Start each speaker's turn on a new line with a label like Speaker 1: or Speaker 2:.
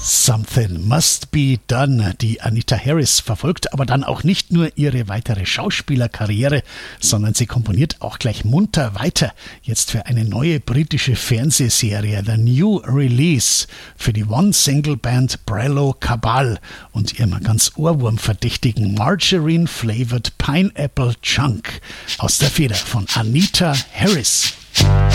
Speaker 1: Something Must Be Done. Die Anita Harris verfolgt aber dann auch nicht nur ihre weitere Schauspielerkarriere, sondern sie komponiert auch gleich munter weiter. Jetzt für eine neue britische Fernsehserie, The New Release, für die One-Single-Band Brello Cabal und ihrem ganz ohrwurmverdächtigen Margarine-Flavored Pineapple Chunk aus der Feder von Anita Harris.